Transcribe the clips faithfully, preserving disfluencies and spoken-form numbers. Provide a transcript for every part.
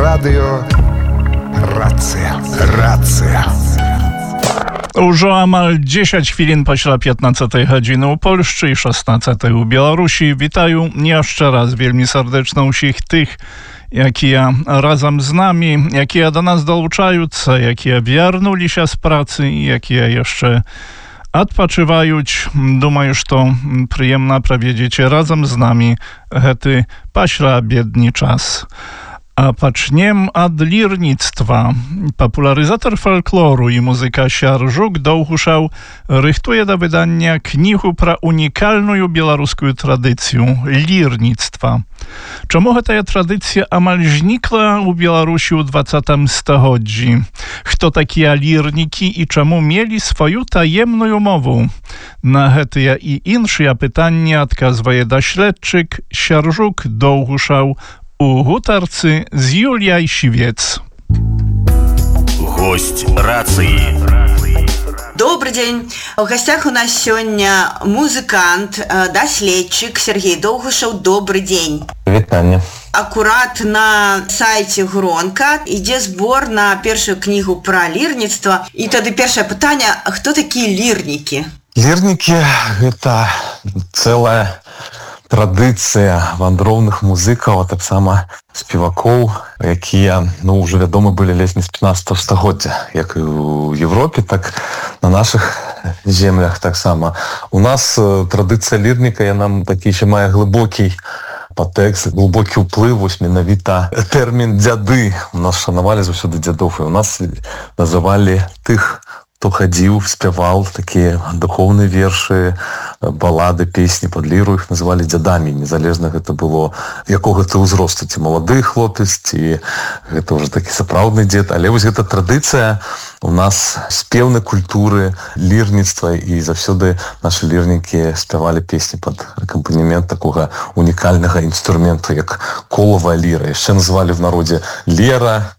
Радыё Рацыя. Рацыя. Ужо амаль дзесяць хвілін пасля пятнаццатай гадзіны ў Польшчы і шаснаццатай у Беларусі. Вітаю яшчэ раз вельмі сардэчна ўсіх тых, якія разам з намі, якія да нас далучаюцца, якія вярнуліся з працы, якія яшчэ адпачываюць. Думаю, што прыемна праведзеце разам з намі гэты пасляабедні час. А пачнем ад лірніцтва. Папулярызатар фальклору і музыка Сяржук Доўгушаў рыхтуе да выдання кнігу пра унікальную беларускую традыцыю лірніцтва. Чаму гэтая традыцыя амаль знікла ў Беларусі ў дваццатым стагоддзі? Хто такія лірнікі і чаму мелі сваю таемную мову? На гэтыя і іншыя пытанні адказвае даследчык Сяржук Доўгушаў у гутарцы з Юліяй Сівец. Гость рацыі. Добрый день. В гостях у нас сегодня музыкант, доследчик Сергей Доўгушаў. Добрый день. Вітання. Аккурат на сайте Гронка ідзе збор на першую кнігу пра лірніцтва. І тады першае пытанне, хто такія лірнікі? Лірнікі – гэта цэлая традыцыя вандроўных музыкаў, а таксама спевакоў, якія, ну, ўжо вядомы былі ледзь не з пятнаццатага стагоддзя, як і ў Европе, так на нашых землях таксама. У нас традыцыя лірніка, яна такі ще мае глыбокі падтэкст, глыбокі ўплыў, вось менавіта тэрмін дзяды. У нас шанавалі заўсёды дзядоў, і у нас называлі тых, хто хадзіў, спяваў такія духоўныя вершы, балады, песні пад ліру, іх называлі дзядамі. Незалежна гэта было якога ты ўзросту, ці малады хлопец, ці гэта ўжо такі сапраўдны дзед. Але вось гэта традыцыя у нас спеўнай культуры, лірніцтва, і заўсёды нашы лірнікі спявалі песні пад акампанемент такога унікальнага інструменту, як колавая ліра. Яшчэ называлі в народзе лера,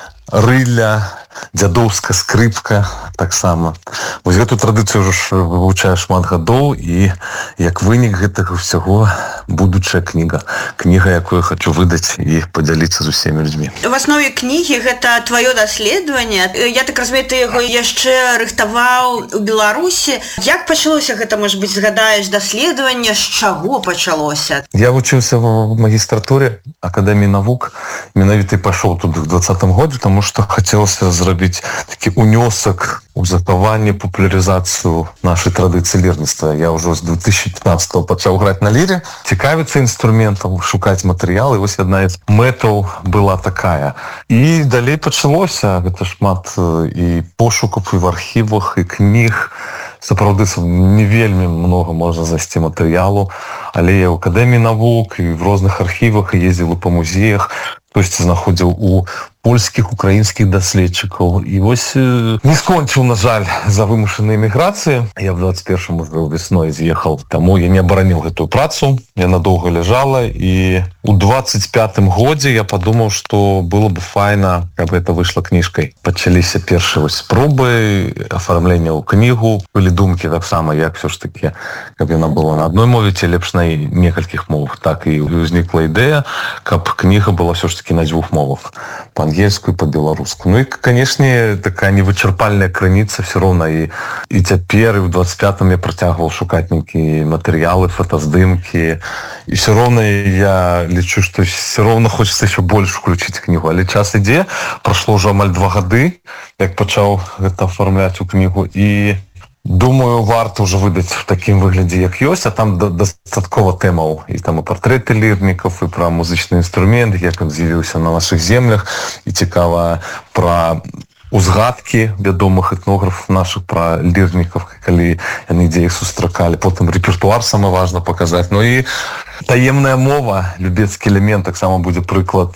рылля, дзядоўская скрыпка таксама. Вось гэту традыцыю ўжо вывучаю шмат гадоў, і як вынік гэтага ўсяго будучая кніга. Кніга, якую хочу выдаць і падзяліцца з усімі людзьмі. В аснове кнігі гэта тваё даследаванне. Я так разумею, ты яго яшчэ рыхтаваў у Беларусі. Як пачалося гэта, можа быць, згадаеш даследаванне, з чаго пачалося? Я вучыўся в магістратуре Акадэміі навук. Менавіта пайшоў тут в двадцатым годзе, таму што хацелася зрабіць такі унёсак у захаванне, папулярызацыю нашай традыцыі лірніцтва. Я ўжо з две тысячи пятнадцатого пачаў граць на ліре, цікавіцца інструментам, шукаць матэрыялы. Вось адна з мэтаў была такая. І далей пачалося гэта шмат і пошукаў і в архівах, і кніг. Сапраўды, не вельмі многа можна знайсці матэрыялу, але я ў Акадэміі навук і в розных архівах, і ездзіў па музеях, хтосьці знаходзіў у польскіх, украінскіх даследчыкаў. І вось не скончыў, на жаль, за вымушанай эміграцыі. Я в двадцать первым ужо весной з'ехаў, таму я не абараніў гэтую працу. Яна доўга ляжала, і у двадцать пятым годзе я падумаў, што было бы файна, каб гэта выйшла кніжкай. Пачаліся першыя вось спробы афармлення ў кнігу. Былі думкі таксама, як все ж таки, каб яна была на адной мове, ці лепш на некалькіх мовах. Так і ўзнікла ідэя, каб кніга была все ж таки на дзвюх мовах. Па-ангельску і па-беларуску. Ну і, канешне, такая невычарпальная крыніца все роўна. І, і цяпер, і ў двадцать пятым я працягваў шукаць нейкія матэрыялы, фотаздымкі. І все роўна я лічу, што все роўна хочется еще больш включыць кнігу. Але час ідзе, прайшло ўжо амаль два гады, як пачаў гэта аформляць у кнігу. І думаю, варта ўжо выдаць в такім выглядзе, як ёсць, а там дастаткова тэмаў. І там і партрэты лірнікаў, і пра музычны інструмент, як ён з'явіўся на нашых землях, і цікава пра узгадкі вядомых этнографаў нашых, пра лірнікаў, калі яны дзе іх сустракалі. Потым рэпертуар сама важна паказаць. Ну і таемная мова, любецкі элемент, таксама будзе прыклад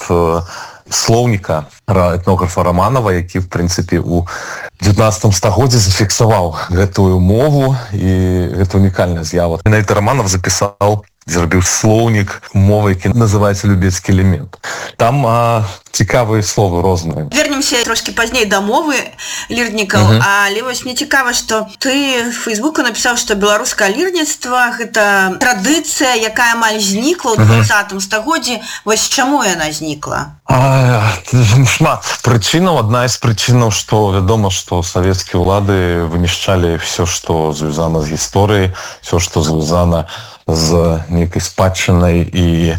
слоўніка этнографа Романова, які, в прынцыпе, у дзевятнаццатым стагоддзі зафіксаваў гэтую мову, і гэта унікальная з'ява. Менавіта Романов запісаў, зрабіў слоўнік мовы, які называецца любецкі элемент. Там а, цікавыя словы розныя. Вернемся трошки пазней да мовы лірнікаў, uh-huh. але вось мне цікава, што ты в Фейсбуку напісаў, што беларускае лірніцтва гэта традыцыя, якая амаль знікла ў двадцатым стагоддзі. Вось чаму яна знікла? А, шмат прычынаў. Адна з прычынаў, што вядома, што савецкія ўлады вынішчалі все, што звязана з гісторыяй, все, што звязана з нейкай спадчынай, і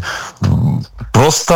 просто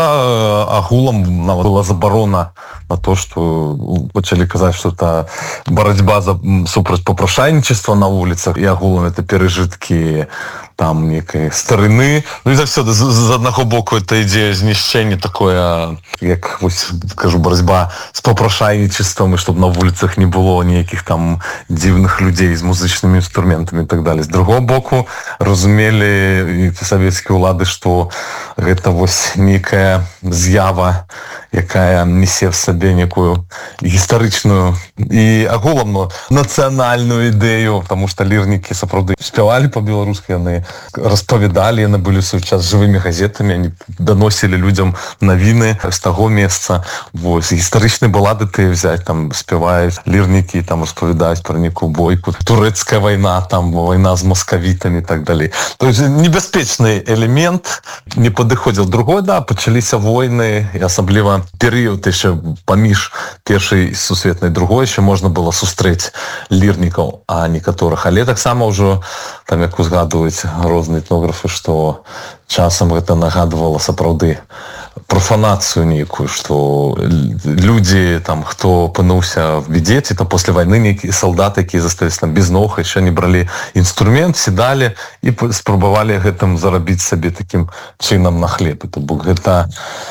агулам нават была забарона на то, што пачалі казаць, што это барацьба за супраць папрашайнічества на вуліцах, і агулам это перажыткі там некай старыны. Ну і заўсёды з, з аднаго боку это ідзе знішчэнне такое, як вось кажу, барацьба з папрашайнічествам, і чтобы на вуліцах не было ніякіх там дзіўных людзей з музычнымі інструментамі і так далее. З другого боку разумелі савецкія ўлады, што гэта вось нейкая з'ява, якая несе в сабе некую гістарычную і агулам ну, нацыянальную ідэю, потому что лірнікі сапраўды спявалі по-беларуску, яны распавядалі, яны былі ў свой час жывымі газетамі, они даносілі людзям навіны з таго месца. Вось гістарычныя балады ты взять, там спяваюць лірнікі, там распавядаюць пра некую бойку, турэцкая вайна, там вайна з маскавітамі і так далей. То есть небяспечны элемент не падыходзіў. Другой, да, пачаліся войны, і асабліва перыяд яшчэ паміж першай сусветнай і другой яшчэ можна было сустрэць лірнікаў, а некаторых. Але таксама ўжо, там як узгадваюць розныя этнографы, што часам гэта нагадвала сапраўды профанацыю нейкую, што людзі, там, хто апынуўся в бедзе, ці там после вайны нейкія салдаты, якія засталіся там без ног, яшчэ не бралі інструмент, сідалі і спрабавалі гэтым зарабіць сабе такім чынам на хлеб. То бок гэта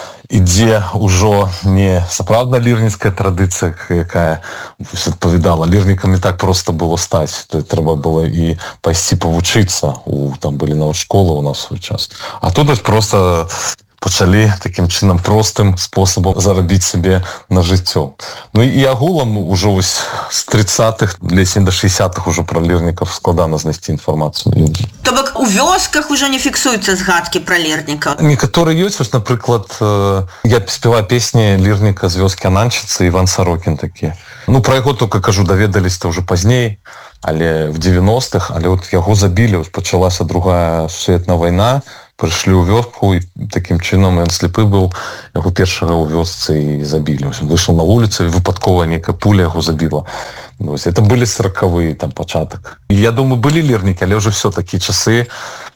ідзе ўжо не сапраўдна лірніцкая традыцыя, якая адпавядала. Лірнікам не так проста было стаць. То трэба было і пайсці павучыцца. У, там былі нават школы ў нас свой час. А тут просто пачалі такім чынам простым спосабам зарабіць сабе на жыццё. Ну і агулам ужо вось з тридцатых лесень до шестидесятых ужо пра лірнікаў складана знайсці інфармацыю. То бок у вёсках ужо не фіксуюцца згадкі пра лірнікаў. Некаторыя ёсць, вось, напрыклад, я спяваю песні лірніка з вёскі Ананчыцы, Іван Сарокін такі. Ну, пра яго только кажу, даведаліся ўжо пазней, але в девяностых, але от яго забілі, пачалася другая сусветная вайна, прыйшлі ў вёску, і такім чынам ён слепы быў, яго першага ў вёсцы і забілі. Ён выйшаў на вуліцу, і выпадкова нейкая пуля яго забіла. Вось, это былі сорокавыя, там, пачатак. І я думаю, былі лірнікі, але ўжо все такія часы,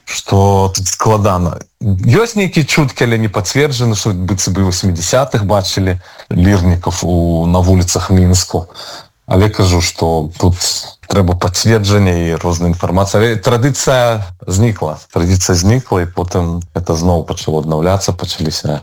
што тут складана. Ёсць нейкія чуткі, але не пацверджаны, што быццам бы восьмидесятых бачылі лірнікаў у, на вуліцах Мінску. Але кажу, што тут трэба пацверджання і розная інфармацыя. Традыцыя знікла. Традыцыя знікла, і потым это зноў пачало аднаўляцца, пачаліся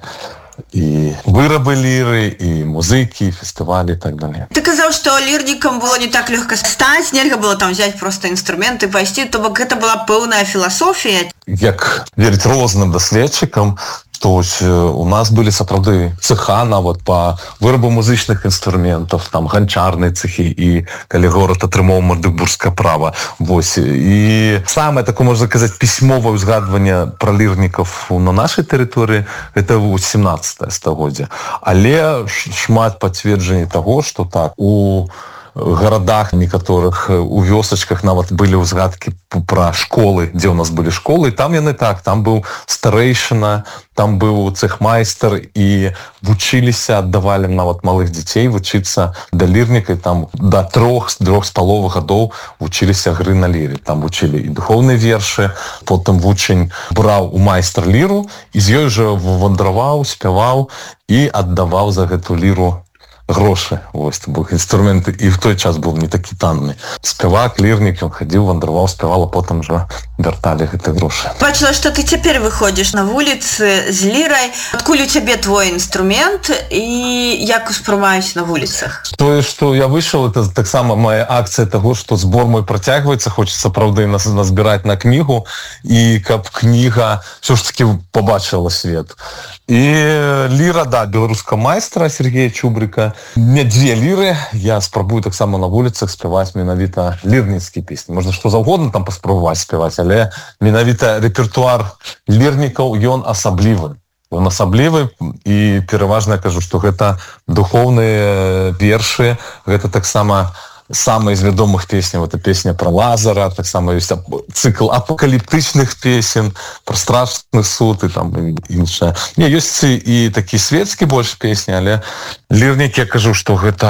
і вырабы ліры, і музыкі, і фестывалі, і так далее. Ты казаў, што лірнікам было не так лёгка стаць, нельга было там взять просто інструменты, пайсці, то бок гэта была пэўная філасофія. Як верыць розным даследчыкам, што ось у нас былі сапраўды цеха нават па вырабу музычных інструментаў, там ганчарныя цехі, і калі горад атрымаў магдыбургскае права. Вось. І самае такое, можна казаць, пісьмовае ўзгадванне пра лірнікаў на нашай тэрыторыі гэта ў семнадцатае стагоддзе. Але шмат пацверджанняў таго, што так, у гарадах некаторых, у вёсачках нават былі ўзгадкі пра школы, дзе ў нас былі школы, і там яны так, там быў старэйшына, там быў цехмайстар, і вучыліся, аддавалі нават малых дзяцей вучыцца да лірніка, і там да трох, трох з паловы гадоў вучыліся гры на ліры. Там вучылі і духоўныя вершы, потым вучань браў у майстар ліру, і з ёй жа вандраваў, спяваў і аддаваў за гэту ліру грошы. Вось, бо інструменты і в той час быў не такі танны. Спявак, лірнік, ён хадзіў, вандраваў, спявал, а потым жа вярталі гэты грошы. Бачыла, што ты цяпер выходзіш на вуліцы з лірай. Адкуль у цябе твой інструмент і як успрымаюць на вуліцах? Тое, што я выйшаў, это таксама моя акцыя таго, што збор мой працягваецца, хочацца, правда, нас назбіраць на кнігу, і каб кніга ўсё ж такі побачыла свет. І ліра, да, беларускага майстра Сергея Чубрыка. Не дзве ліры, я спрабую таксама на вуліцах спяваць менавіта лірніцкія песні. Можна што заўгодна там паспрабаваць спяваць, але менавіта рэпертуар лірнікаў, ён асаблівы. Ён асаблівы, і пераважна я кажу, што гэта духоўныя вершы, гэта таксама самая из вядомых песняў это песня про Лазара, таксама ёсць цикл апокаліптычных песен про страшны суд і там іншае. Не, ёсць і такі светскі больш песні, але лірнікі, я кажу, што гэта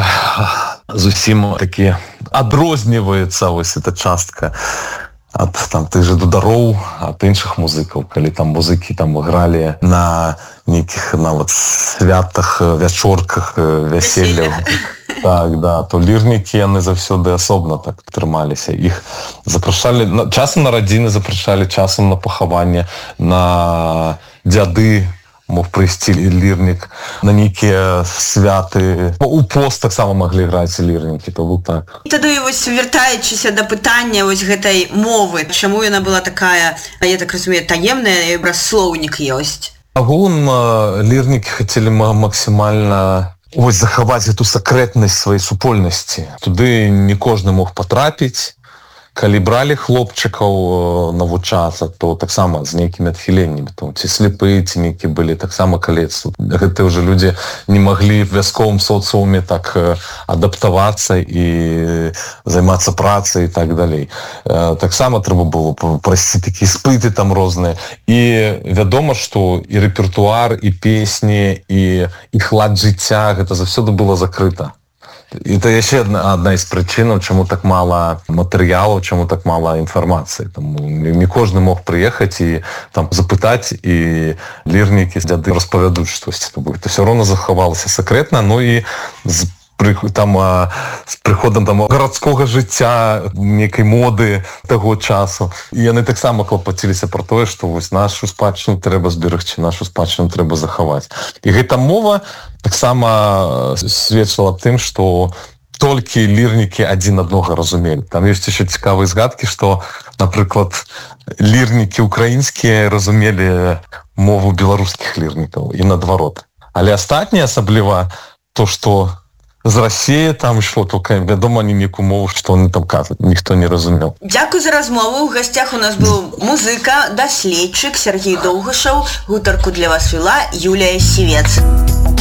зусім такі адрозніваецца вось эта частка ад там тых же дудароў, ад іншых музыкаў, калі там музыкі там игралі на нейкіх нават святах, вячорках, вяселлях. Так, да, то лірнікі яны заўсёды асобна так трымаліся. Іх запрашалі, часам на радзіны запрашалі, часам на пахаванне, на дзяды мог прыйсці лірнік, на нейкія святы. У пост таксама маглі граць лірнікі, то быў так. Тады вось вяртаючыся да пытання вось гэтай мовы, чаму яна была такая, я так разумею, таемная, і слоўнік ёсць? Агулам лірнікі хацелі максімальна вось захаваць гэту сакрэтнасць сваёй супольнасці. Туды не кожны мог патрапіць. Калі бралі хлопчыкаў навучацца, то таксама з нейкімі адхіленнямі, то ці слепыя, ці нейкія былі таксама калецтвы. Гэтыя ўжо людзі не маглі в вясковым соцыуме так адаптавацца і займацца працай і так далей. Таксама трэба было прайсці такія іспыты там розныя. І вядома, што і рэпертуар, і песні, і іх лад жыцця, гэта заўсёды было закрыта. І это яшчэ одна, одна из прычынаў, чаму так мала матэрыялаў, чаму так мала інфармацыі. Не кожны мог прыехаць і там запытаць, і лірнікі, дзяды распавядуць штосьці. Это все роўна захавалася сакрэтна, ну і з там з прыходам там гарадскога жыцця, нейкай моды таго часу. І яны таксама клапаціліся про тое, што вось нашу спадчыну трэба зберагчы, нашу спадчыну трэба захаваць. І гэта мова таксама сведчыла тым, што толькі лірнікі адзін аднога разумелі. Там ёсць яшчэ цікавыя згадкі, што, напрыклад, лірнікі украінскія разумелі мову беларускіх лірнікаў і наадварот. Але астатнія, асабліва то, што з Расіі там ішло, толькі вядома не нейкую мову, што вони там кажуць, ніхто не разумеў. Дзякуй за размову. У гасцях у нас быў музыка, даследчык Сергей Доўгашаў. Гутарку для вас вела Юлія Сівец.